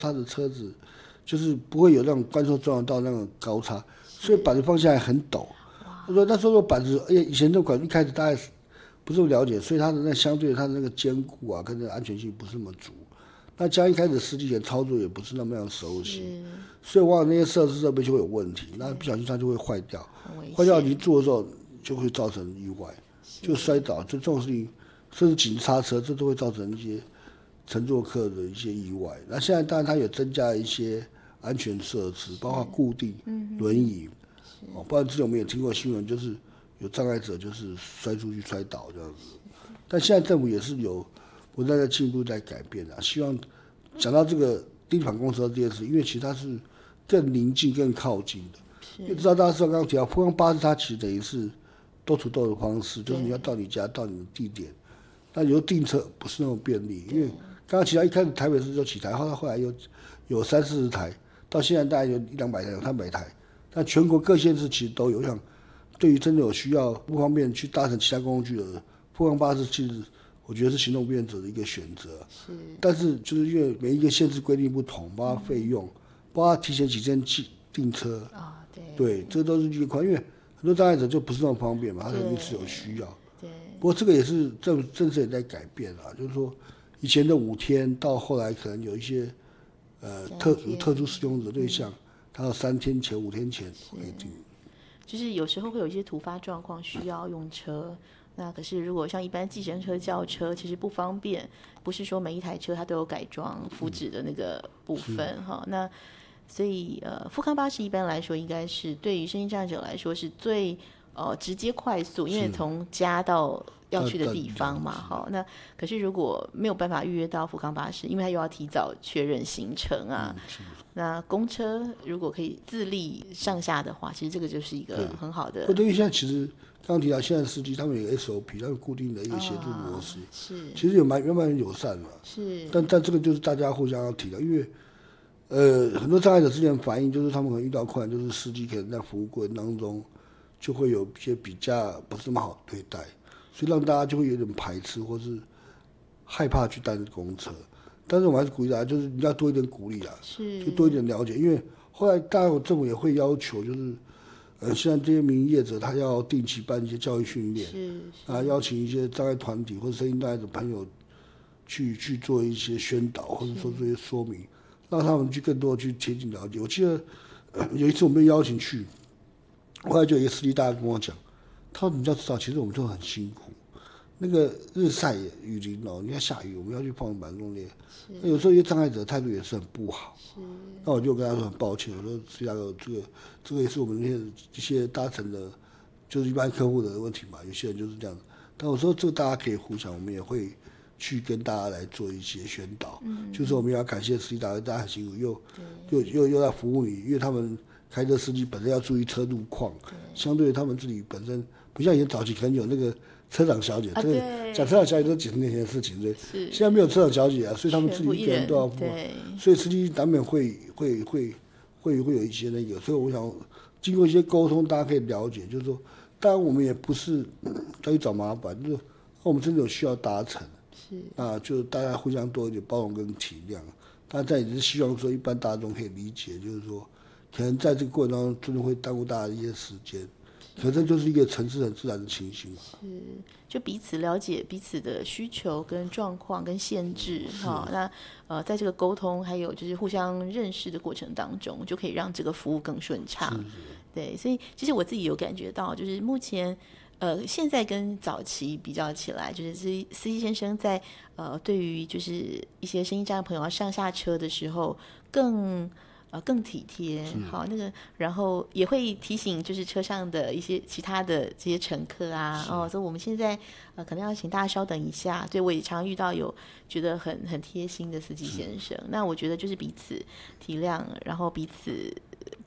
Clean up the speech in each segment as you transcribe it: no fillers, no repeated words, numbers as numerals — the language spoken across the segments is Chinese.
他的车子就是不会有那种观众撞到那种高差，所以板子放下来很陡。他说那时候板子，以前这款一开始大概不是那么了解，所以它的那相对它的那个坚固啊跟那个安全性不是那么足。那加上一开始司机前操作也不是那么样熟悉，所以往往那些设施设备就会有问题，那不小心它就会坏掉，坏掉你做的时候就会造成意外，就摔倒，就这种事情，甚至紧刹车，这都会造成一些乘坐客的一些意外。那现在当然它有增加一些安全设施，包括固定轮椅，不然之前我们也听过新闻，就是有障碍者就是摔出去摔倒这样子。但现在政府也是有不断在进步在改变啊，希望讲到这个低反公车这件事，因为其实它是更临近、更靠近的。因为知道大家知道刚刚提到复康巴士，它其实等于是door-to-door的方式，就是你要到你家到你的地点，那有时候订车不是那么便利，因为刚刚提到一开始台北市就几台，后来有30-40台，到现在大概有100-200台、300台，但全国各县市其实都有。像对于真的有需要不方便去搭乘其他工具的复康巴士，其实我觉得是行动不便者的一个选择。但是就是因为每一个县市规定不同，包括费用，包括提前几天订车，对，这都是一个款，因为很多障碍者就不是那么方便嘛，他肯定是有需要。不过这个也是政策也在改变啊，就是说以前的5天到后来可能有一些特殊使用者对象，他要3天前、5天前可以订。 就是有时候会有一些突发状况需要用车，那可是如果像一般计程车、轿车，其实不方便，不是说每一台车它都有改装福祉的那个部分哈。那所以复康巴士一般来说应该是对于身心障碍者来说是最直接快速，因为从家到要去的地方嘛，哈。那可是如果没有办法预约到复康巴士，因为他又要提早确认行程啊。那公车如果可以自立上下的话，其实这个就是一个很好的。 因为现在其实刚刚提到，现在司机他们有 SOP， 他们固定的一个协助模式，其实也蛮友善的。但这个就是大家互相要提的，因为很多障碍者之前反映就是他们可能遇到困难，就是司机可能在服务过程当中就会有一些比较不是那么好对待，所以让大家就会有点排斥或是害怕去搭公车。但是我们还是鼓励大家，就是你要多一点鼓励啊，就多一点了解。因为后来当然政府也会要求，就是现在这些民营业者他要定期办一些教育训练，邀请一些障碍团体或者身心障碍的朋友去做一些宣导，或者说这些说明，让他们去更多去贴近了解。我记得有一次我们被邀请去，后来就有一个司机大家跟我讲，他说你要知道，其实我们都很辛苦。那个日晒雨淋哦，你看下雨，我们要去放板弄烈，那有时候一些障碍者态度也是很不好。那我就跟他说很抱歉，我说实际上这个也是我们一些搭乘的，就是一般客户的问题嘛，有些人就是这样。但我说这个大家可以互相，我们也会去跟大家来做一些宣导，就是我们要感谢司机大家很辛苦，又在服务你，因为他们开车司机本身要注意车路况，相对于他们自己本身不像以前早期可能有那个车长小姐，这个讲车长小姐都几十年前的事情，对，现在没有车长小姐啊，所以他们自己一个人都要付，所以司机难免会有一些那个，所以我想经过一些沟通，大家可以了解，就是说，当然我们也不是要去找麻烦，就是我们真的有需要达成，就大家互相多一点包容跟体谅，但也是希望说一般大众可以理解，就是说，可能在这个过程当中真的会耽误大家的一些时间。可这就是一个城市很自然的情形， 就彼此了解彼此的需求跟状况跟限制哈。那在这个沟通还有就是互相认识的过程当中，就可以让这个服务更顺畅。对，所以其实我自己有感觉到，就是目前现在跟早期比较起来，就是司机先生在对于就是一些身心障碍朋友要上下车的时候更体贴，好那个，然后也会提醒就是车上的一些其他的这些乘客啊，所以我们现在可能要请大家稍等一下。对，我也常遇到有觉得很贴心的司机先生。那我觉得就是彼此体谅，然后彼此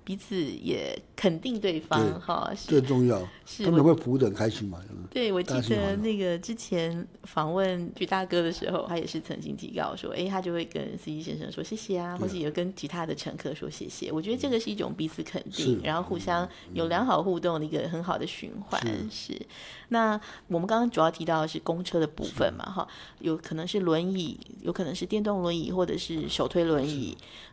彼此也肯定对方哈， 最重要，他们会服务得很开心嘛。 对，我记得那个之前访问许大哥的时候，他也是曾经提到说，他就会跟司机先生说谢谢啊，或是有跟其他的乘客说谢谢。我觉得这个是一种彼此肯定，然后互相有良好互动的一个很好的循环。是，那我们刚刚主要提到的是公车的部分嘛，哈，有可能是轮椅，有可能是电动轮椅，或者是手推轮椅。